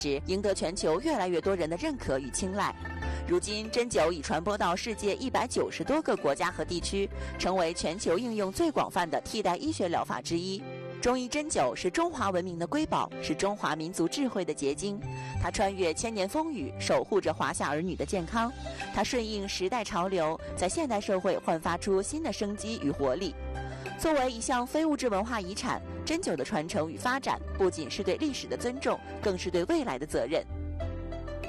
时，赢得全球越来越多人的认可与青睐。如今，针灸已传播到世界190多个国家和地区，成为全球应用最广泛的替代医学疗法之一。中医针灸是中华文明的瑰宝，是中华民族智慧的结晶。它穿越千年风雨，守护着华夏儿女的健康。它顺应时代潮流，在现代社会焕发出新的生机与活力。作为一项非物质文化遗产，针灸的传承与发展不仅是对历史的尊重，更是对未来的责任。